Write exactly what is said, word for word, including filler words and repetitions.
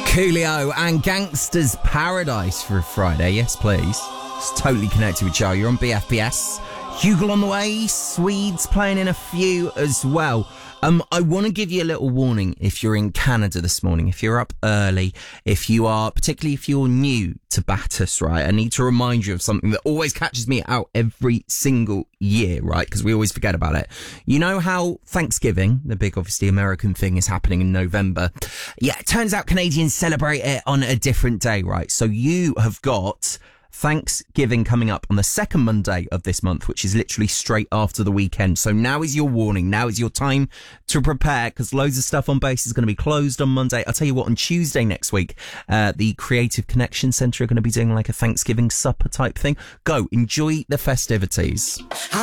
Coolio and Gangster's Paradise for a Friday. Yes, please. It's totally connected with Joe. You're on B F B S. Hugel on the way. Swedes playing in a few as well. Um, I want to give you a little warning if you're in Canada this morning, if you're up early, if you are, particularly if you're new to Battus, right? I need to remind you of something that always catches me out every single year, right? Because we always forget about it. You know how Thanksgiving, the big, obviously, American thing, is happening in November? Yeah, it turns out Canadians celebrate it on a different day, right? So you have got Thanksgiving coming up on the second Monday of this month, which is literally straight after the weekend. So now is your warning. Now is your time to prepare, because loads of stuff on base is going to be closed on Monday. I'll tell you what, on Tuesday next week, uh, the Creative Connection Centre are going to be doing like a Thanksgiving supper type thing. Go, enjoy the festivities.